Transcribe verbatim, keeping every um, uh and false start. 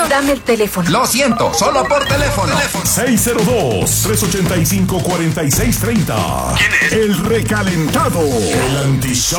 Dame el teléfono. Lo siento, solo por teléfono. seis cero dos, tres ocho cinco, cuatro seis tres cero. ¿Quién es? El recalentado. El anti